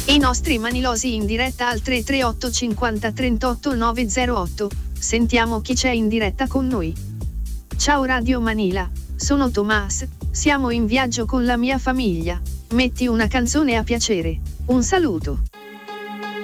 I nostri manilosi in diretta al 338 50 38 908. Sentiamo chi c'è in diretta con noi. Ciao Radio Manila, sono Tomas, siamo in viaggio con la mia famiglia. Metti una canzone a piacere. Un saluto.